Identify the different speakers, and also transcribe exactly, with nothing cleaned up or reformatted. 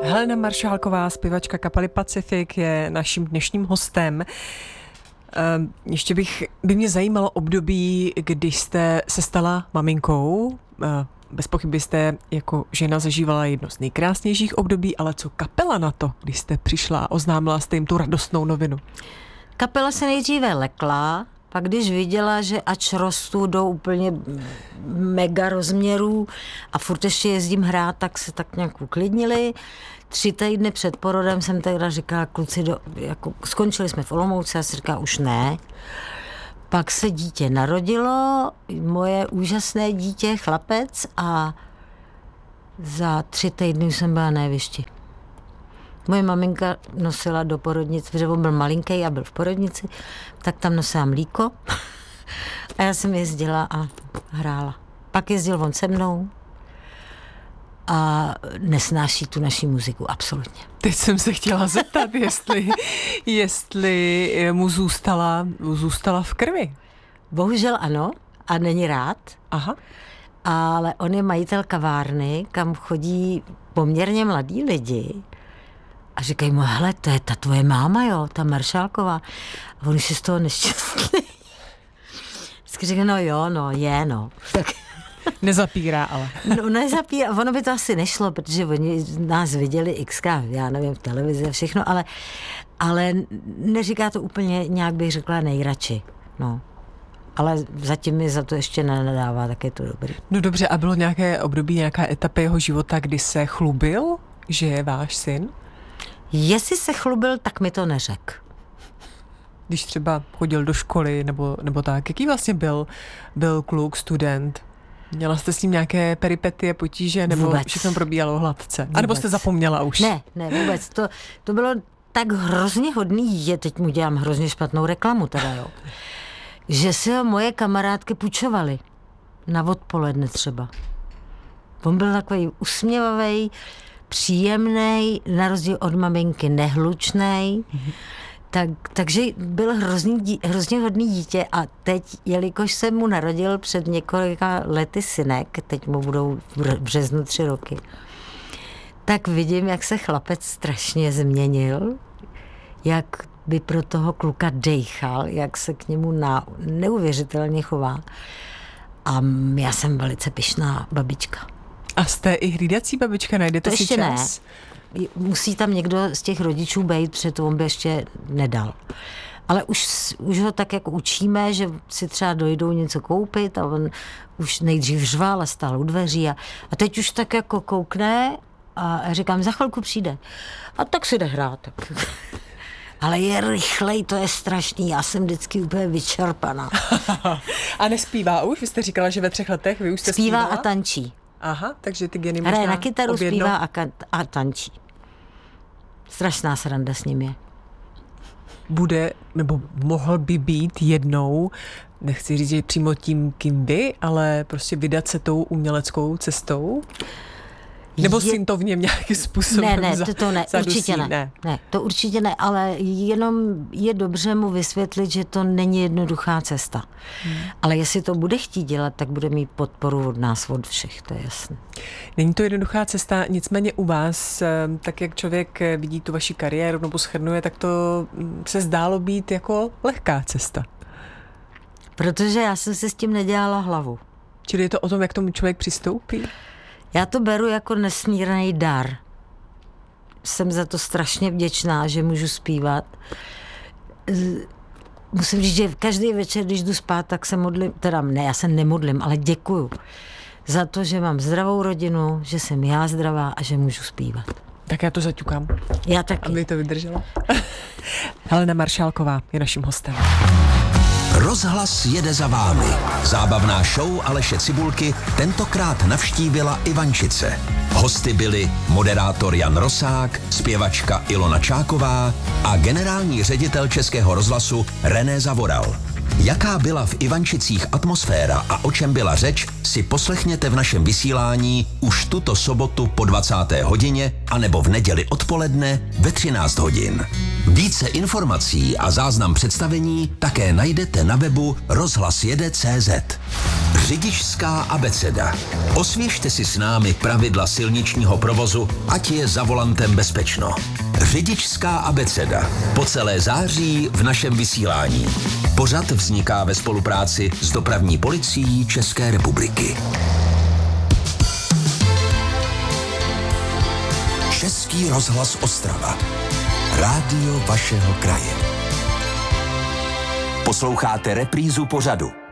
Speaker 1: Helena Maršálková, zpěvačka kapely Pacific, je naším dnešním hostem. Ještě bych, by mě zajímalo období, když jste se stala maminkou. Bez pochyby jste jako žena zažívala jedno z nejkrásnějších období, ale co kapela na to, když jste přišla a oznámila jste jim tu radostnou novinu?
Speaker 2: Kapela se nejdříve lekla, pak když viděla, že ač rostu do úplně mega rozměrů a furt ještě jezdím hrát, tak se tak nějak uklidnili. Tři týdny před porodem jsem teda říkala, kluci, do, jako, skončili jsme v Olomouci, a si říká, už ne. Pak se dítě narodilo, moje úžasné dítě, chlapec, a za tři týdny jsem byla na jevišti. Moje maminka nosila do porodnice, protože on byl malinký a byl v porodnici, tak tam nosila mlíko a já jsem jezdila a hrála. Pak jezdil on se mnou a nesnáší tu naši muziku, absolutně.
Speaker 1: Teď jsem se chtěla zeptat, jestli, jestli mu zůstala, mu zůstala v krvi.
Speaker 2: Bohužel ano, a není rád.
Speaker 1: Aha.
Speaker 2: Ale on je majitel kavárny, kam chodí poměrně mladí lidi a říkají mu, hele, to je ta tvoje máma, jo, ta Maršálková. A on už je z toho nešťastný. Vždycky říká, no jo, no, je, no. Tak
Speaker 1: nezapírá, ale.
Speaker 2: No, nezapírá, ono by to asi nešlo, protože oni nás viděli xkrát, já nevím, v televizi a všechno, ale, ale neříká to úplně, nějak bych řekla, nejradši, no. Ale zatím mi za to ještě nenadává, tak je to dobrý.
Speaker 1: No dobře, a bylo nějaké období, nějaká etapa jeho života, kdy se chlubil, že je váš syn?
Speaker 2: Jestli se chlubil, tak mi to neřekl.
Speaker 1: Když třeba chodil do školy, nebo, nebo tak, jaký vlastně byl, byl kluk, student? Měla jste s ním nějaké peripetie, potíže, nebo
Speaker 2: vůbec. Všechno
Speaker 1: probíhalo hladce? A nebo jste zapomněla už?
Speaker 2: Ne, ne, vůbec. To, to bylo tak hrozně hodný, je, teď mu dělám hrozně špatnou reklamu teda, jo. Že si ho moje kamarádky půjčovaly. Na odpoledne třeba. On byl takový usměvavý, příjemný, na rozdíl od maminky nehlučnej. Mm-hmm. Tak, takže byl hrozný, hrozně hodný dítě a teď, jelikož se mu narodil před několika lety synek, teď mu budou v březnu tři roky, tak vidím, jak se chlapec strašně změnil, jak by pro toho kluka dejchal, jak se k němu na, neuvěřitelně chová. A já jsem velice pyšná babička.
Speaker 1: A jste i hlídací babička, najdete
Speaker 2: to
Speaker 1: si
Speaker 2: ještě
Speaker 1: čas?
Speaker 2: Ne. Musí tam někdo z těch rodičů být, protože to on by ještě nedal. Ale už, už ho tak jako učíme, že si třeba dojdou něco koupit a on už nejdřív řval a stál u dveří a, a teď už tak jako koukne a říkám, za chvilku přijde. A tak si jde hrát. Tak. Ale je rychlej, to je strašný, já jsem vždycky úplně vyčerpaná.
Speaker 1: A nespívá už? Vy jste říkala, že ve třech letech vy už jste
Speaker 2: zpívá
Speaker 1: zpívala?
Speaker 2: A tančí.
Speaker 1: Aha, takže ty geny možná
Speaker 2: hraje na kytaru,
Speaker 1: objedno.
Speaker 2: Zpívá a, ka- a tančí. Strašná sranda s ním je.
Speaker 1: Bude, nebo mohl by být jednou, nechci říct, že přímo tím, kým vy, ale prostě vydat se tou uměleckou cestou? Nebo je... syn to v něm nějakým způsobem
Speaker 2: Ne, ne,
Speaker 1: za,
Speaker 2: to, to ne,
Speaker 1: zadusí?
Speaker 2: určitě ne.
Speaker 1: ne.
Speaker 2: Ne, to určitě ne, ale jenom je dobře mu vysvětlit, že to není jednoduchá cesta. Hmm. Ale jestli to bude chtít dělat, tak bude mít podporu od nás, od všech, to je jasné.
Speaker 1: Není to jednoduchá cesta, nicméně u vás, tak jak člověk vidí tu vaši kariéru nebo shrnuje, tak to se zdálo být jako lehká cesta.
Speaker 2: Protože já jsem si s tím nedělala hlavu.
Speaker 1: Čili je to o tom, jak tomu člověk přistoupí?
Speaker 2: Já to beru jako nesmírný dar. Jsem za to strašně vděčná, že můžu zpívat. Musím říct, že každý večer, když jdu spát, tak se modlím, teda ne, já se nemodlím, ale děkuju za to, že mám zdravou rodinu, že jsem já zdravá a že můžu zpívat.
Speaker 1: Tak já to zaťukám.
Speaker 2: Já taky.
Speaker 1: Aby to vydrželo. Helena Maršálková je naším hostem.
Speaker 3: Rozhlas jede za vámi. Zábavná show Aleše Cibulky tentokrát navštívila Ivančice. Hosty byli moderátor Jan Rosák, zpěvačka Ilona Čáková a generální ředitel Českého rozhlasu René Zavoral. Jaká byla v Ivančicích atmosféra a o čem byla řeč, si poslechněte v našem vysílání už tuto sobotu po dvacáté hodině anebo v neděli odpoledne ve třináct hodin. Více informací a záznam představení také najdete na webu rozhlas jede tečka cé zet. Řidičská abeceda. Osvěžte si s námi pravidla silničního provozu, ať je za volantem bezpečno. Řidičská abeceda. Po celé září v našem vysílání. Pořad vzniká ve spolupráci s Dopravní policií České republiky. Český rozhlas Ostrava. Rádio vašeho kraje. Posloucháte reprízu pořadu